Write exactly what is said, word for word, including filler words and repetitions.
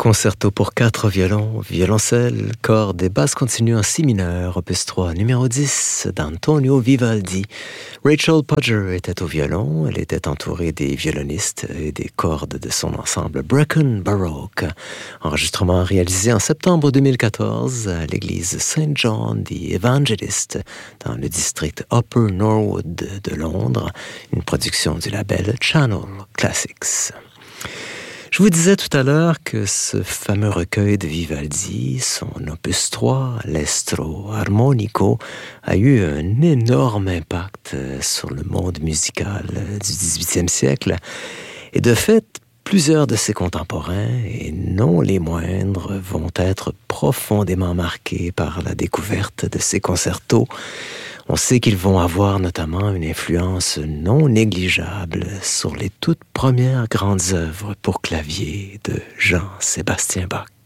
Concerto pour quatre violons, violoncelle, cordes et basse continue en si mineur, opus trois, numéro dix, d'Antonio Vivaldi. Rachel Pudger était au violon, elle était entourée des violonistes et des cordes de son ensemble Brecon Baroque. Enregistrement réalisé en septembre deux mille quatorze à l'église Saint John the Evangelist dans le district Upper Norwood de Londres, une production du label Channel Classics. Je vous disais tout à l'heure que ce fameux recueil de Vivaldi, son opus trois, l'Estro Armonico, a eu un énorme impact sur le monde musical du dix-huitième siècle. Et de fait, plusieurs de ses contemporains, et non les moindres, vont être profondément marqués par la découverte de ces concertos. On sait qu'ils vont avoir notamment une influence non négligeable sur les toutes premières grandes œuvres pour clavier de Jean-Sébastien Bach.